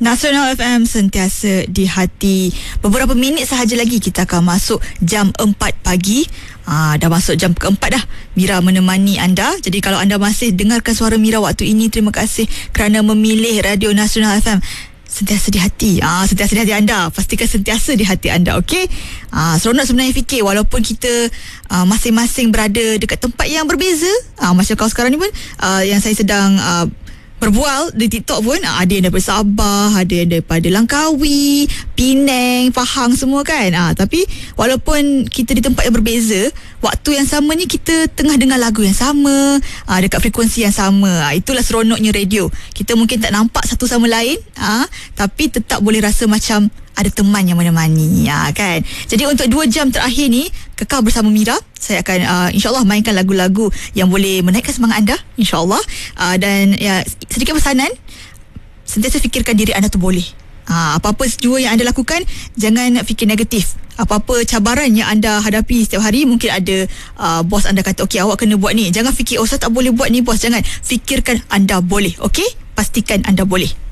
Nasional FM sentiasa di hati. Beberapa minit sahaja lagi kita akan masuk jam 4 pagi. Dah masuk jam keempat dah. Mira menemani anda. Jadi kalau anda masih dengarkan suara Mira waktu ini, terima kasih kerana memilih Radio Nasional FM. Sentiasa di hati. Sentiasa di hati anda. Pastikan sentiasa di hati anda, okey? Seronok sebenarnya fikir walaupun kita masing-masing berada dekat tempat yang berbeza. Macam kau sekarang ni pun yang saya sedang berbual di TikTok pun ada yang daripada Sabah, ada yang daripada Langkawi, Penang, Pahang semua kan. Tapi walaupun kita di tempat yang berbeza, waktu yang sama ni kita tengah dengar lagu yang sama, dekat frekuensi yang sama. Itulah seronoknya radio. Kita mungkin tak nampak satu sama lain, tapi tetap boleh rasa macam ada teman yang menemani, kan. Jadi untuk 2 jam terakhir ni kekal bersama Mira. Saya akan insyaAllah mainkan lagu-lagu yang boleh menaikkan semangat anda, insyaAllah. Dan ya, sedikit pesanan, sentiasa fikirkan diri anda tu boleh. Apa-apa jua yang anda lakukan, jangan fikir negatif. Apa-apa cabaran yang anda hadapi setiap hari, mungkin ada bos anda kata, okey awak kena buat ni. Jangan fikir, saya tak boleh buat ni bos. Jangan, fikirkan anda boleh, okey? Pastikan anda boleh.